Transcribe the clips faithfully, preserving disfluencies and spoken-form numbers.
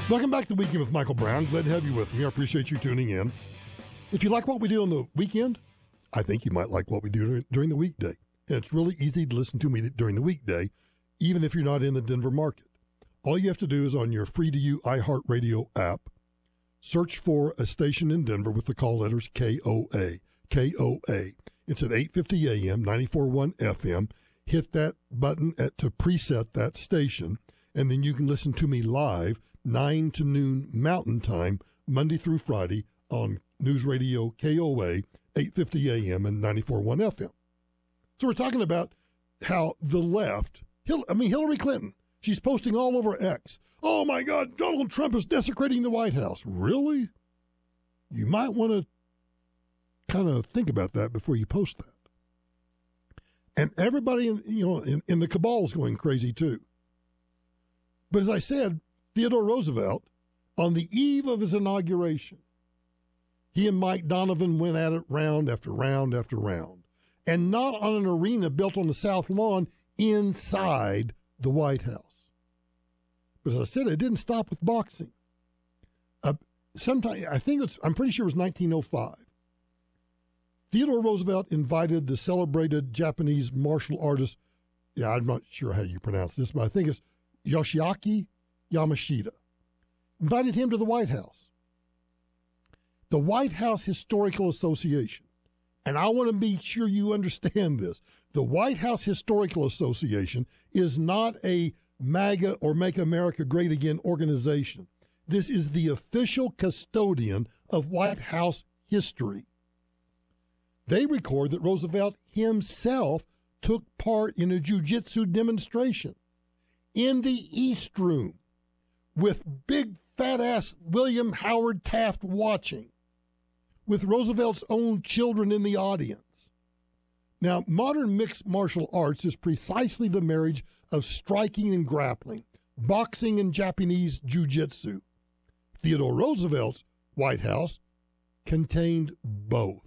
Welcome back to the Weekend with Michael Brown. Glad to have you with me. I appreciate you tuning in. If you like what we do on the weekend, I think you might like what we do during the weekday. And it's really easy to listen to me during the weekday, even if you're not in the Denver market. All you have to do is on your free-to-use iHeartRadio app, search for a station in Denver with the call letters K O A. K O A. It's at eight fifty A M, ninety-four point one F M. Hit that button at, to preset that station, and then you can listen to me live nine to noon Mountain Time, Monday through Friday on News Radio K O A, eight fifty A M and ninety-four point one F M. So we're talking about how the left, I mean, Hillary Clinton, she's posting all over X. Oh, my God, Donald Trump is desecrating the White House. Really? You might want to kind of think about that before you post that. And everybody, in, you know, in, in the cabal is going crazy too. But as I said, Theodore Roosevelt, on the eve of his inauguration, he and Mike Donovan went at it round after round after round, and not on an arena built on the South Lawn inside the White House. But as I said, it didn't stop with boxing. Uh, sometime, I think it's, I'm pretty sure it was nineteen oh five. Theodore Roosevelt invited the celebrated Japanese martial artist, yeah, I'm not sure how you pronounce this, but I think it's Yoshiaki Yamashita, invited him to the White House. The White House Historical Association, and I want to be sure you understand this, the White House Historical Association is not a MAGA or Make America Great Again organization. This is the official custodian of White House history. They record that Roosevelt himself took part in a jiu-jitsu demonstration in the East Room with big fat-ass William Howard Taft watching, with Roosevelt's own children in the audience. Now, modern mixed martial arts is precisely the marriage of striking and grappling, boxing and Japanese jiu-jitsu. Theodore Roosevelt's White House contained both.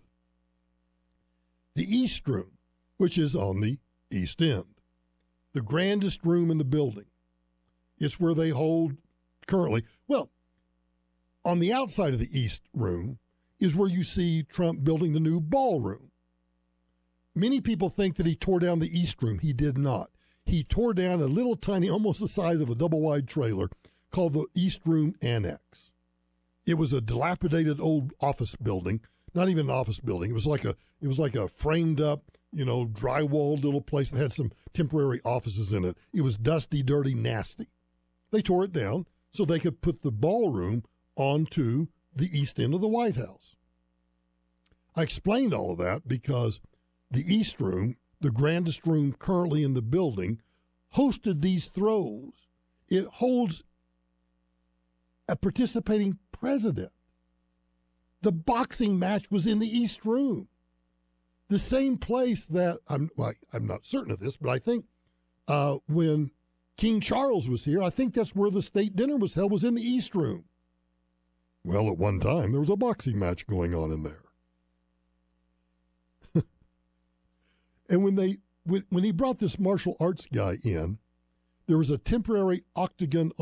The East Room, which is on the East End, the grandest room in the building. It's where they hold currently, well, on the outside of the East Room is where you see Trump building the new ballroom. Many people think that he tore down the East Room. He did not. He tore down a little tiny, almost the size of a double-wide trailer called the East Room Annex. It was a dilapidated old office building, not even an office building. It was like a it was like a framed up, you know, drywalled little place that had some temporary offices in it. It was dusty, dirty, nasty. They tore it down so they could put the ballroom onto the east end of the White House. I explained all of that because the East Room, the grandest room currently in the building, hosted these throws. It holds a participating president. The boxing match was in the East Room. The same place that, I'm well, I'm not certain of this, but I think uh, when King Charles was here, I think that's where the state dinner was held, was in the East Room. Well, at one time, there was a boxing match going on in there. And when they when, when he brought this martial arts guy in, there was a temporary octagon